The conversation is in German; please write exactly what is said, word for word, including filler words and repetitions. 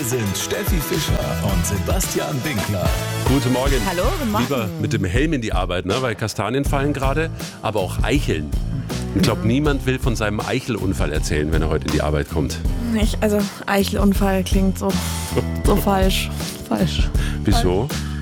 Hier sind Steffi Fischer und Sebastian Winkler. Guten Morgen. Hallo, guten Morgen. Lieber mit dem Helm in die Arbeit, ne? Weil Kastanien fallen gerade, aber auch Eicheln. Ich glaube, niemand will von seinem Eichelunfall erzählen, wenn er heute in die Arbeit kommt. Ich, also Eichelunfall klingt so, so falsch. Falsch. Wieso? Falsch.